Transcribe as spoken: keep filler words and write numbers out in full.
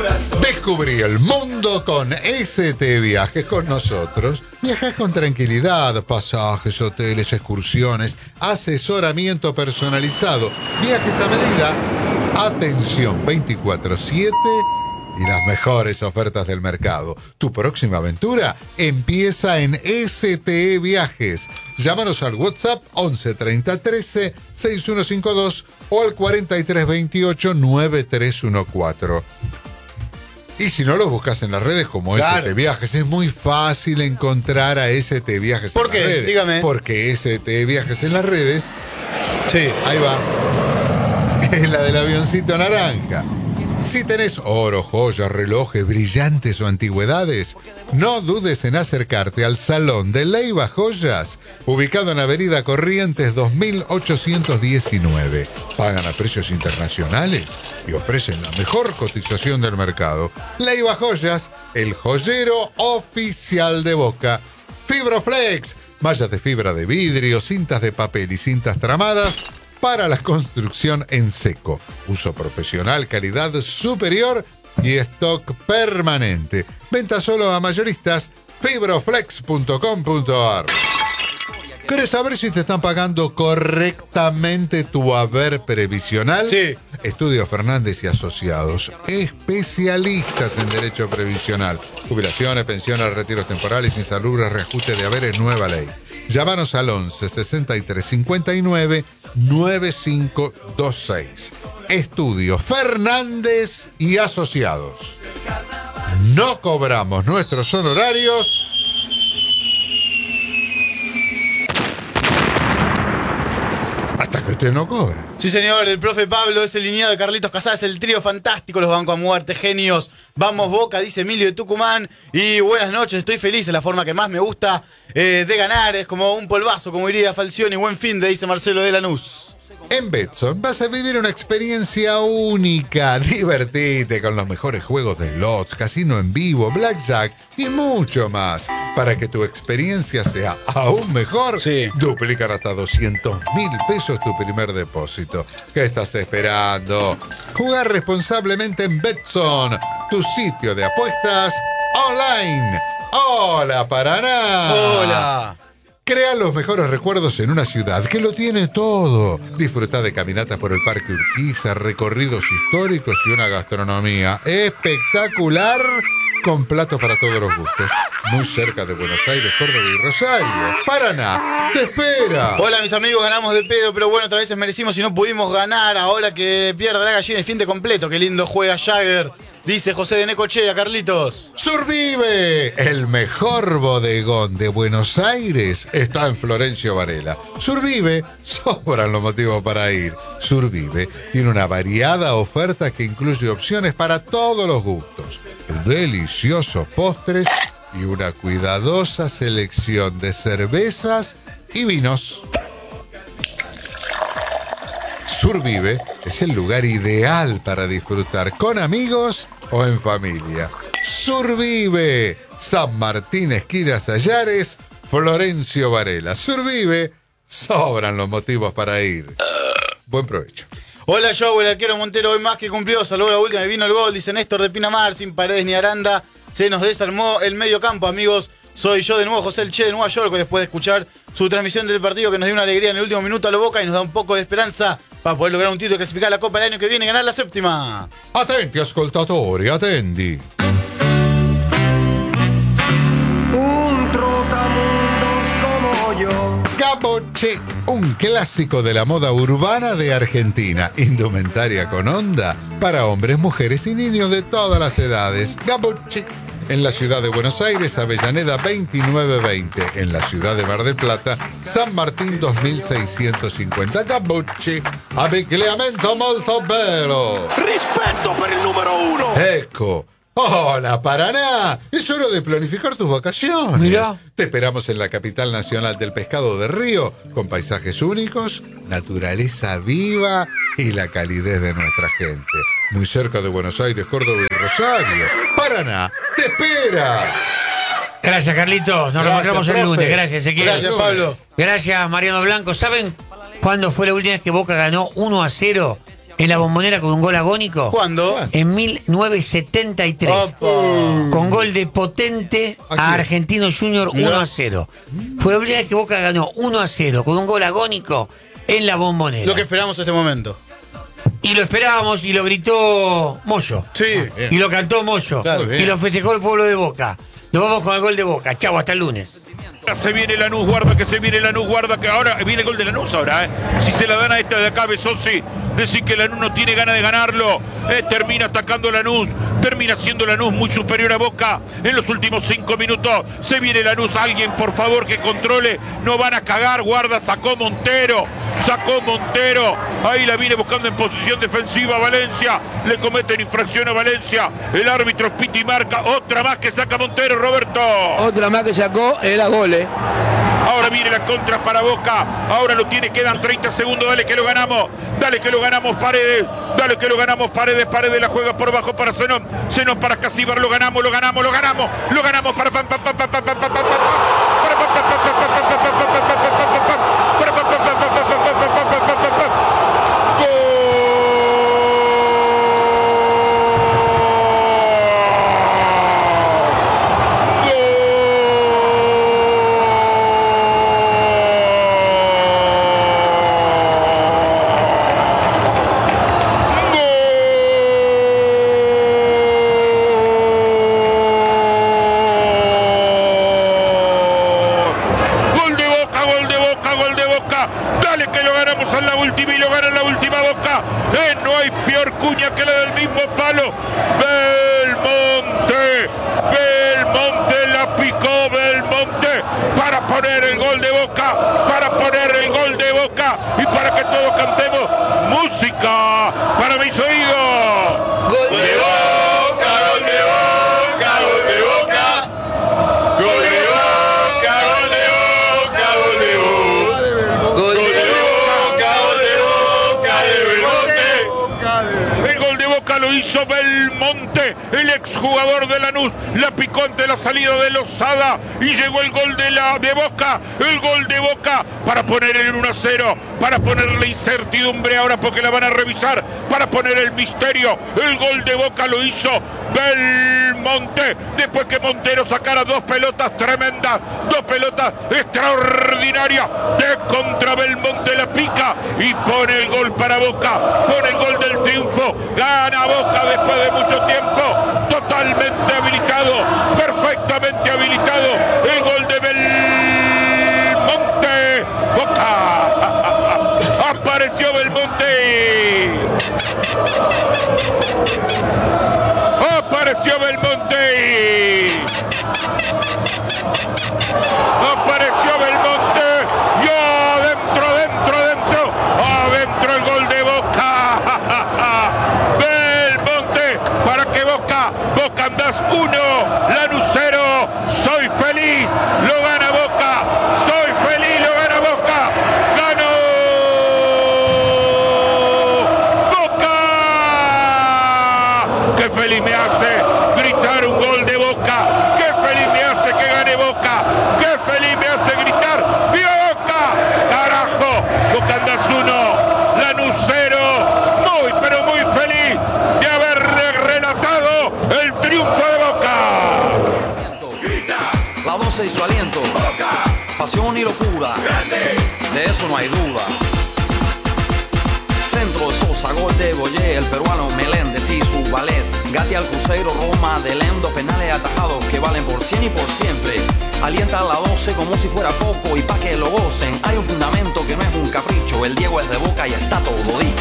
Descubrí el mundo con S T Viajes con nosotros. Viajas con tranquilidad, pasajes, hoteles, excursiones, asesoramiento personalizado, viajes a medida, atención veinticuatro siete y las mejores ofertas del mercado. Tu próxima aventura empieza en S T E Viajes. Llámanos al WhatsApp once treinta trece sesenta y uno cincuenta y dos o al cuarenta y tres veintiocho noventa y tres catorce. Y si no, los buscas en las redes como claro. S T Viajes. Es muy fácil encontrar a S T Viajes ¿Por en qué? las redes. Dígame. Porque S T Viajes en las redes. Sí. Ahí va. Es la del avioncito naranja. Si tenés oro, joyas, relojes, brillantes o antigüedades, no dudes en acercarte al Salón de Leiva Joyas, ubicado en Avenida Corrientes dos mil ochocientos diecinueve. Pagan a precios internacionales y ofrecen la mejor cotización del mercado. Leiva Joyas, el joyero oficial de Boca. Fibroflex, mallas de fibra de vidrio, cintas de papel y cintas tramadas para la construcción en seco. Uso profesional, calidad superior y stock permanente. Venta solo a mayoristas. fibroflex punto com punto a r. ¿Querés saber si te están pagando correctamente tu haber previsional? Sí. Estudio Fernández y Asociados, especialistas en derecho previsional, jubilaciones, pensiones, retiros temporales, insalubres, reajuste de haberes, nueva ley. Llámanos al once sesenta y tres cincuenta y nueve noventa y cinco veintiséis. Estudio Fernández y Asociados. No cobramos nuestros honorarios hasta que usted no cobra. Sí, señor, el profe Pablo es el lineado de Carlitos Casares, el trío fantástico, los bancos a muerte, genios. Vamos Boca, dice Emilio de Tucumán. Y buenas noches, estoy feliz, es la forma que más me gusta eh, de ganar. Es como un polvazo, como diría Falcioni. Buen fin de, dice Marcelo de Lanús. En Betson vas a vivir una experiencia única. Divertite con los mejores juegos de slots, casino en vivo, blackjack y mucho más. Para que tu experiencia sea aún mejor, sí. duplican hasta doscientos mil pesos tu primer depósito. ¿Qué estás esperando? Jugar responsablemente en Betson, tu sitio de apuestas online. ¡Hola, Paraná! ¡Hola! Crea los mejores recuerdos en una ciudad que lo tiene todo. Disfruta de caminatas por el Parque Urquiza, recorridos históricos y una gastronomía espectacular con platos para todos los gustos. Muy cerca de Buenos Aires, Córdoba y Rosario. Paraná, te espera. Hola, mis amigos, ganamos de pedo, pero bueno, otra vez merecimos y no pudimos ganar. Ahora que pierda la gallina y fin de completo. Qué lindo juega Jagger. Dice José de Necochea, Carlitos. Survive, el mejor bodegón de Buenos Aires, está en Florencio Varela. Survive, sobran los motivos para ir. Survive tiene una variada oferta que incluye opciones para todos los gustos, deliciosos postres y una cuidadosa selección de cervezas y vinos. Survive es el lugar ideal para disfrutar con amigos o en familia. Survive, San Martín, esquina Sallares, Florencio Varela. Survive, sobran los motivos para ir. Buen provecho. Hola, Joe, el arquero Montero hoy más que cumplió. Salvó la última y vino el gol, dice Néstor de Pinamar, sin paredes ni aranda. Se nos desarmó el medio campo, amigos. Soy yo de nuevo, José El Che de Nueva York, después de escuchar su transmisión del partido que nos dio una alegría en el último minuto a lo Boca y nos da un poco de esperanza para poder lograr un título y clasificar la Copa el año que viene y ganar la séptima. Attenti ascoltatori, attendi. Un trotamundos como yo. Gaboche, un clásico de la moda urbana de Argentina. Indumentaria con onda para hombres, mujeres y niños de todas las edades. Gaboche. En la ciudad de Buenos Aires, Avellaneda veintinueve veinte. En la ciudad de Mar del Plata, San Martín dos mil seiscientos cincuenta. Gabucci, abbigliamento molto bello. Rispetto per il numero uno. Ecco. Hola, Paraná. Es hora de planificar tus vacaciones. Mirá. Te esperamos en la capital nacional del pescado de río, con paisajes únicos, naturaleza viva y la calidez de nuestra gente. Muy cerca de Buenos Aires, Córdoba y Rosario. Paraná, te espera. Gracias, Carlitos. Nos Gracias, reencontramos el profe. lunes. Gracias, Ezequiel. Gracias, Pablo. Gracias, Mariano Blanco. ¿Saben cuándo fue la última vez que Boca ganó uno a cero en la Bombonera con un gol agónico? ¿Cuándo? En mil novecientos setenta y tres. Opa. Con gol de Potente ¿A quién? a Argentino Junior Mirá. uno a cero. Fue la primera vez que Boca ganó uno a cero con un gol agónico en la Bombonera. Lo que esperamos este momento. Y lo esperábamos y lo gritó Moyo. Sí. Bien. Y lo cantó Moyo. Claro, bien. Y lo festejó el pueblo de Boca. Nos vamos con el gol de Boca. Chau, hasta el lunes. Se viene Lanús, guarda que se viene Lanús, guarda que ahora viene el gol de Lanús ahora, ¿eh? Si se la dan a esta de acá, Besossi, decir que Lanús no tiene ganas de ganarlo, eh, termina atacando Lanús, termina siendo Lanús muy superior a Boca en los últimos cinco minutos. Se viene Lanús, alguien por favor que controle, no van a cagar, guarda, sacó Montero, sacó Montero, ahí la viene buscando en posición defensiva Valencia, le cometen infracción a Valencia, el árbitro Piti marca, otra más que saca Montero, Roberto. Otra más que sacó era gol, ¿eh? Ahora viene la contra para Boca. Ahora lo tiene, quedan treinta segundos. Dale que lo ganamos. Dale que lo ganamos Paredes. Dale que lo ganamos Paredes. Paredes la juega por bajo para Zenón. Zenón para Casíbar. Lo ganamos, lo ganamos, lo ganamos. Lo ganamos para pam pam pam pam pam pam pam pam pam. Para pam pam pam pam pam pam pam pam pam pam pam pam pam. Para pam pam pam pam pam pam pam pam pam pam pam pam. Que la del mismo palo. Belmonte, Belmonte la picó Belmonte para poner el gol de Boca, para poner el gol de Boca y para que todos cantemos música para mis oídos. Gol de Boca, gol de Boca, gol de Boca. Gol de Boca, gol de Boca, gol de Boca. Gol de Boca, gol de Boca, de Belmonte. El gol de Boca lo hizo Belmonte, el exjugador de Lanús, la picó ante la salida de Lozada y llegó el gol de, la, de Boca, el gol de Boca para poner el uno a cero, para ponerle incertidumbre ahora porque la van a revisar, para poner el misterio. El gol de Boca lo hizo Belmonte, después que Montero sacara dos pelotas tremendas, dos pelotas extraordinarias, de contra Belmonte la pica y pone el gol para Boca, pone el gol del triunfo, gana Boca después de mucho tiempo, totalmente habilitado, perfectamente habilitado, el gol de Belmonte, Boca, apareció Belmonte, apareció Belmonte, apareció Belmonte, y adentro, adentro, adentro, adentro el gol de Boca, Belmonte, para que Boca, Boca andás uno, Lanús cero, soy feliz, lo gana Boca, soy feliz, lo gana Boca, ganó Boca, qué feliz me hace gritar un gol de Boca, qué feliz me hace que gane Boca, qué feliz me hace gritar, ¡viva Boca! ¡Carajo! Boca andás uno, Lanús cero, muy pero muy feliz de haber relatado el triunfo de Boca. La doce y su aliento, pasión y locura, de eso no hay duda. Centro de Sosa, gol de Boyé, el peruano Meléndez y su ballet. Gatti al Cruzeiro, Roma, de Lendo, penales atajados que valen por cien y por siempre. Alienta a la doce como si fuera poco y pa' que lo gocen. Hay un fundamento que no es un capricho, el Diego es de Boca y está todo dicho.